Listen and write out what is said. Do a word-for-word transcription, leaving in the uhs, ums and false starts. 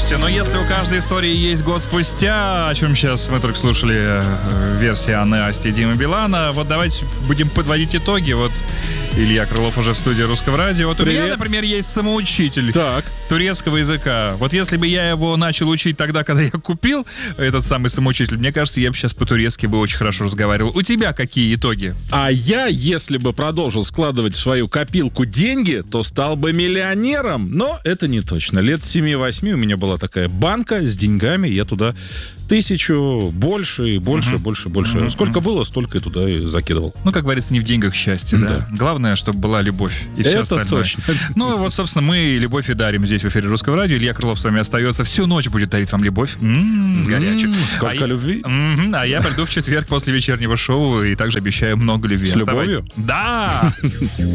Слушайте, но если у каждой истории есть год спустя, о чем сейчас мы только слушали э, версии Анны Асти и Димы Билана, вот давайте будем подводить итоги. Вот Илья Крылов уже в студии Русского радио. Вот Привет. у меня, например, есть самоучитель Так. турецкого языка. Вот если бы я его начал учить тогда, когда я купил этот самый самоучитель, мне кажется, я бы сейчас по-турецки бы очень хорошо разговаривал. У тебя какие итоги? А я, если бы продолжил складывать в свою копилку деньги, то стал бы миллионером. Но это не точно. Лет семи-восьми у меня была такая банка с деньгами. Я туда тысячу, больше, и больше, uh-huh. больше, больше. Uh-huh. Сколько было, столько и туда и закидывал. Ну, как говорится, не в деньгах счастье, да? Да. Главное, чтобы была любовь и все Это остальное. точно. Ну, вот, собственно, мы любовь и дарим здесь в эфире Русского радио. Илья Крылов с вами остается. Всю ночь будет дарить вам любовь. М-м, горячо. Сколько а любви. Я, м-м, а я приду в четверг после вечернего шоу и также обещаю много любви. С Оставайтесь. любовью? Да!